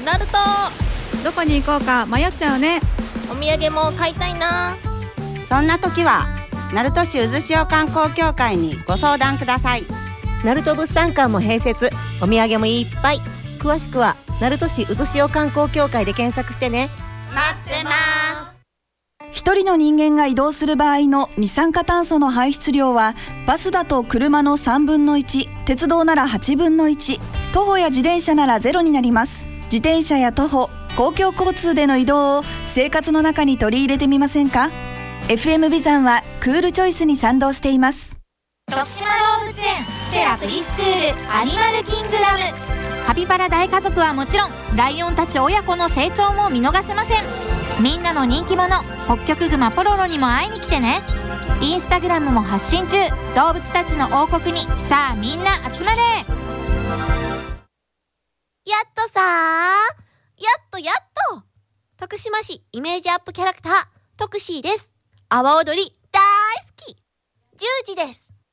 ナルトどこに行こうか迷っちゃうね。 お土産も買いたいな。 そんな時は鳴門市うずしお観光協会にご相談ください。 鳴門物産館も併設、お土産もいっぱい。詳しくは鳴門市うずしお観光協会で検索してね。 待ってます。 一人の人間が移動する場合の二酸化炭素の排出量は、バスだと車の3分の1、鉄道なら8分の1、徒歩や自転車なら0になります。自転車や徒歩、公共交通での移動を生活の中に取り入れてみませんか？ FM ビザンはクールチョイスに賛同しています。 徳島動物園ステラプリスクールアニマルキングダム。カピバラ大家族はもちろん、ライオンたち親子の成長も見逃せません。みんなの人気者、ホッキョクグマポロロにも会いに来てね。インスタグラムも発信中。動物たちの王国にさあみんな集まれ。 やっとさー、やっと徳島市イメージアップキャラクタートクシーです。阿波踊り大好き、10時です。